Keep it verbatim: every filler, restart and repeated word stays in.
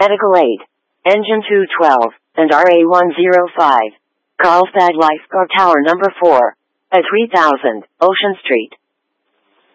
Medical Aid, Engine two twelve, and R A one oh five. Carlsbad Lifeguard Tower number four, at three thousand, Ocean Street.